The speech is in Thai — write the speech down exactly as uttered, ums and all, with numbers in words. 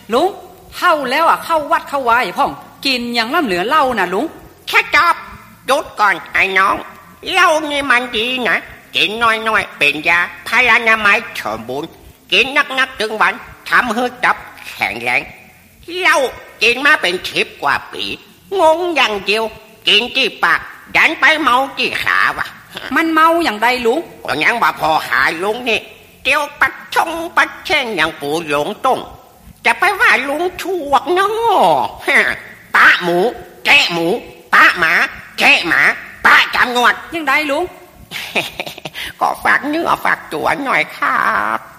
ลุงเข้าแล้วอ่ะเข้าวัดเข้าวายพ่องกินอย่างล่ำเหลือเหล้าน่ะลุงแค่จอบหยุดก่อนไอ้น้องเหล้านี่มันดีนะกินน้อยๆเป็นยาพารานามัยสมบูรณ์กินนักๆถึงวันทำให้ตับแข็งแรงเหล้ากินมาเป็นสิบกว่าปีงงอย่างเดียวกินที่ปากดันไปเมาที่ขาวะมันเมาอย่างใดลุงก็ยังว่าพอหาลุงนี่เตียวปัดชงปัดเช่นอย่างปู่หลงต้งจะไปว่าลุงชั่วเนาะปะหมูแกะหมูปะหมาแกะหมาปะจำงวดยังใดลุงก็ฝากเนื้อฝากตัวหน่อยครับ